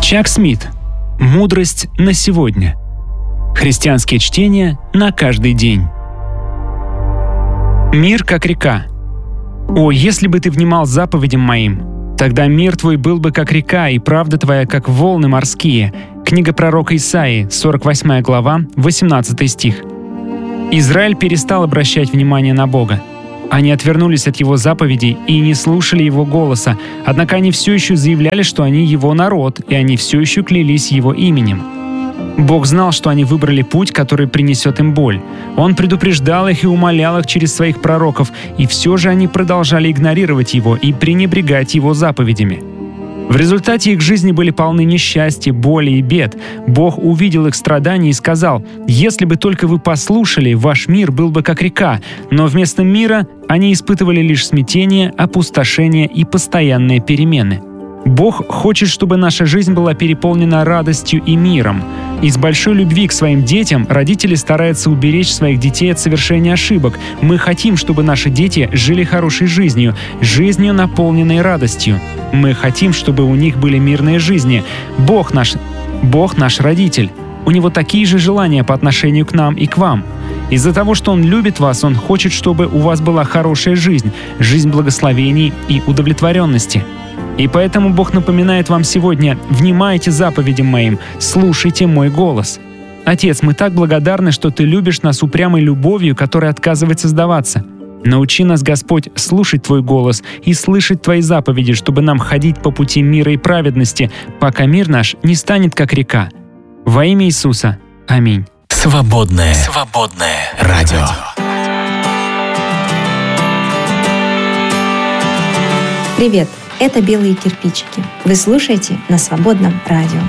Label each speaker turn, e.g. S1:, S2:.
S1: Чак Смит. Мудрость на сегодня. Христианские чтения на каждый день. Мир как река. О, если бы ты внимал заповедям моим, тогда мир твой был бы как река, и правда твоя как волны морские. Книга пророка Исаии, 48 глава, 18 стих. Израиль перестал обращать внимание на Бога. Они отвернулись от Его заповедей и не слушали Его голоса, однако они все еще заявляли, что они Его народ, и они все еще клялись Его именем. Бог знал, что они выбрали путь, который принесет им боль. Он предупреждал их и умолял их через своих пророков, и все же они продолжали игнорировать Его и пренебрегать Его заповедями. В результате их жизни были полны несчастья, боли и бед. Бог увидел их страдания и сказал: «Если бы только вы послушали, ваш мир был бы как река». Но вместо мира они испытывали лишь смятение, опустошение и постоянные перемены. Бог хочет, чтобы наша жизнь была переполнена радостью и миром. Из большой любви к своим детям родители стараются уберечь своих детей от совершения ошибок. Мы хотим, чтобы наши дети жили хорошей жизнью, наполненной радостью. Мы хотим, чтобы у них были мирные жизни. Бог наш родитель. У Него такие же желания по отношению к нам и к вам. Из-за того, что Он любит вас, Он хочет, чтобы у вас была хорошая жизнь благословений и удовлетворенности. И поэтому Бог напоминает вам сегодня: внимайте заповедям моим, слушайте мой голос. Отец, мы так благодарны, что Ты любишь нас упрямой любовью, которая отказывается сдаваться. Научи нас, Господь, слушать Твой голос и слышать Твои заповеди, чтобы нам ходить по пути мира и праведности, пока мир наш не станет как река. Во имя Иисуса. Аминь.
S2: Свободное радио.
S3: Привет, это «Белые кирпичики». Вы слушаете на Свободном радио.